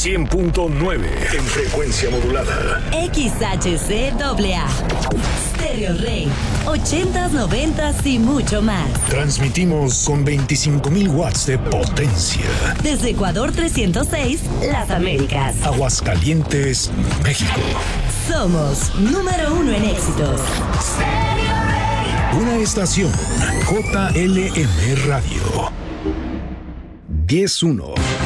100.9 en frecuencia modulada. XHCAA. Stereo Rey. 80s, 90s y mucho más. Transmitimos con 25,000 watts de potencia. Desde Ecuador 306, Las Américas. Aguascalientes, México. Somos número 1 en éxitos. Stereo Rey. Una estación JLM Radio. 10-1.